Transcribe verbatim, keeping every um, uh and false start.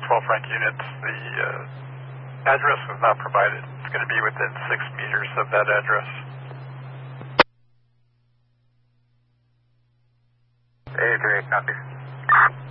twelve rank units. The uh, address was not provided. It's going to be within six meters of that address. eighty-three, copy.